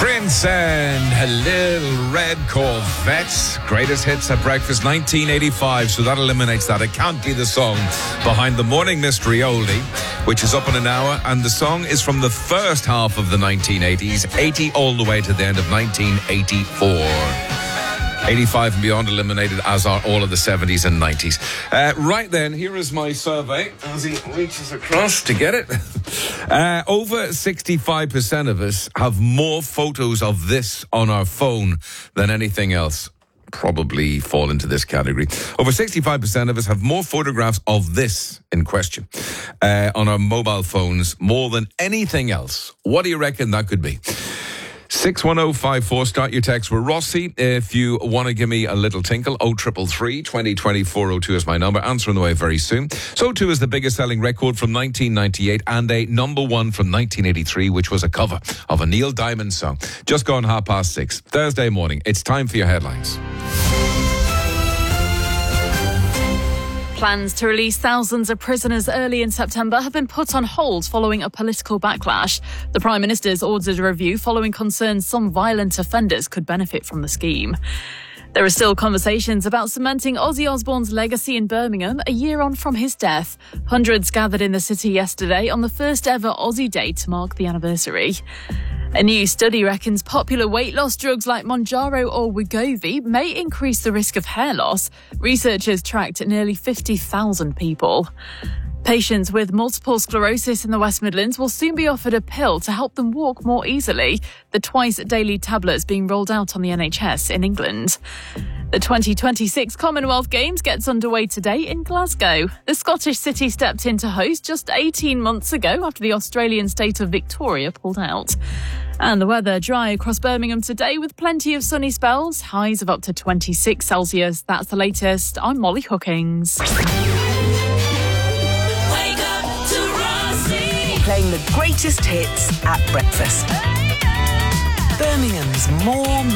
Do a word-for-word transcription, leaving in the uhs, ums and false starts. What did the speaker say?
Prince and Little Red Corvette. Greatest hits at breakfast, nineteen eighty-five. So that eliminates that. It can't be the song behind the Morning Mystery oldie, which is up in an hour. And the song is from the first half of the nineteen eighties, eighty all the way to the end of nineteen eighty-four. eighty-five and beyond eliminated, as are all of the seventies and nineties. Uh, right then, here is my survey as he reaches across to get it. Uh, over sixty-five percent of us have more photos of this on our phone than anything else. Probably fall into this category. Over sixty-five percent of us have more photographs of this in question uh, on our mobile phones more than anything else. What do you reckon that could be? six one oh five four, start your text with Rossi. If you want to give me a little tinkle, oh three three three, twenty twenty-four oh two is my number. Answer on the way very soon. So too is the biggest selling record from nineteen ninety-eight and a number one from nineteen eighty-three, which was a cover of a Neil Diamond song. Just gone half past six. Thursday morning. It's time for your headlines. Plans to release thousands of prisoners early in September have been put on hold following a political backlash. The Prime Minister's ordered a review following concerns some violent offenders could benefit from the scheme. There are still conversations about cementing Ozzy Osbourne's legacy in Birmingham a year on from his death. Hundreds gathered in the city yesterday on the first ever Ozzy Day to mark the anniversary. A new study reckons popular weight loss drugs like Mounjaro or Wegovy may increase the risk of hair loss. Researchers tracked nearly fifty thousand people. Patients with multiple sclerosis in the West Midlands will soon be offered a pill to help them walk more easily. The twice-daily tablets being rolled out on the N H S in England. The twenty twenty-six Commonwealth Games gets underway today in Glasgow. The Scottish city stepped in to host just eighteen months ago after the Australian state of Victoria pulled out. And the weather dry across Birmingham today with plenty of sunny spells, highs of up to twenty-six Celsius. That's the latest. I'm Molly Hookings. Playing the greatest hits at breakfast. Birmingham's more